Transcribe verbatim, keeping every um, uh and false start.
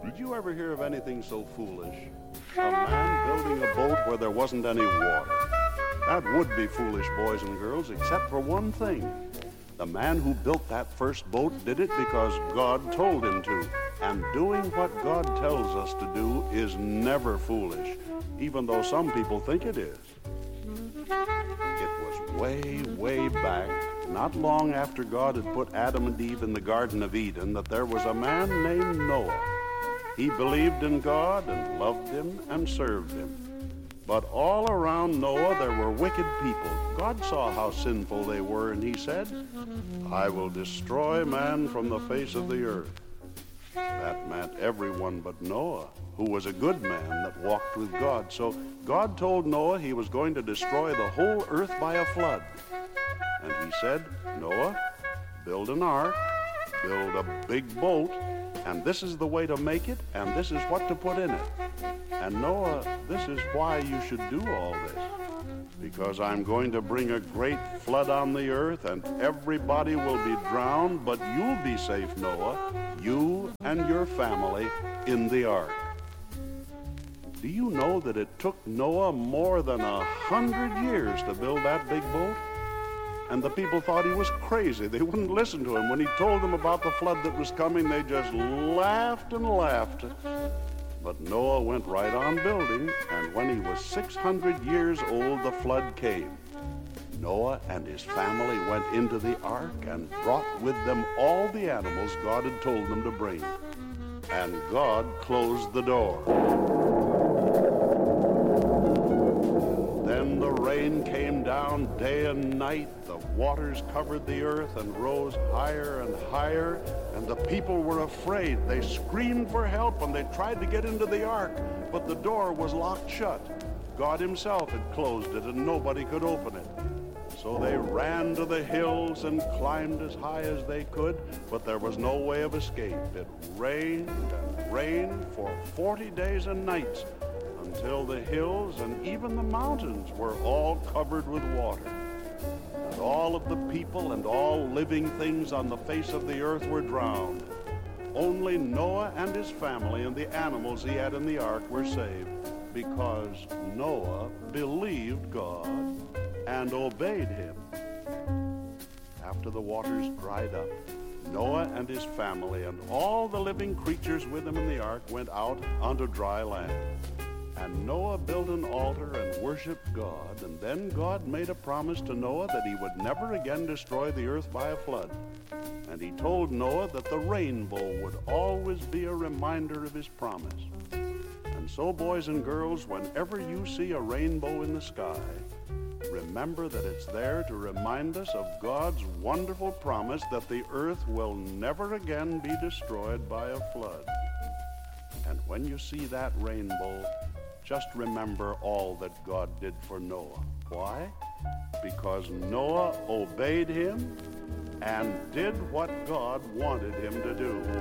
Did you ever hear of anything so foolish? A man building a boat where there wasn't any water. That would be foolish, boys and girls, except for one thing. The man who built that first boat did it because God told him to. And doing what God tells us to do is never foolish, even though some people think it is. It was way, way back, not long after God had put Adam and Eve in the Garden of Eden, that there was a man named Noah. He believed in God and loved him and served him. But all around Noah there were wicked people. God saw how sinful they were, and he said, "I will destroy man from the face of the earth." That meant everyone but Noah, who was a good man that walked with God. So God told Noah he was going to destroy the whole earth by a flood. And he said, "Noah, build an ark, build a big boat, and this is the way to make it, and this is what to put in it. And Noah, this is why you should do all this. Because I'm going to bring a great flood on the earth, and everybody will be drowned, but you'll be safe, Noah, you and your family in the ark." Do you know that it took Noah more than a hundred years to build that big boat? And the people thought he was crazy. They wouldn't listen to him. When he told them about the flood that was coming, they just laughed and laughed. But Noah went right on building, and when he was six hundred years old, the flood came. Noah and his family went into the ark and brought with them all the animals God had told them to bring. And God closed the door. Then the rain came down day and night. The waters covered the earth and rose higher and higher, and the people were afraid. They screamed for help, and they tried to get into the ark, but the door was locked shut. God himself had closed it, and nobody could open it. So they ran to the hills and climbed as high as they could, but there was no way of escape. It rained and rained for forty days and nights, until the hills and even the mountains were all covered with water. And all of the people and all living things on the face of the earth were drowned. Only Noah and his family and the animals he had in the ark were saved, because Noah believed God and obeyed him. After the waters dried up, Noah and his family and all the living creatures with him in the ark went out onto dry land. And Noah built an altar and worshiped God, and then God made a promise to Noah that he would never again destroy the earth by a flood. And he told Noah that the rainbow would always be a reminder of his promise. And so, boys and girls, whenever you see a rainbow in the sky, remember that it's there to remind us of God's wonderful promise that the earth will never again be destroyed by a flood. And when you see that rainbow, just remember all that God did for Noah. Why? Because Noah obeyed him and did what God wanted him to do.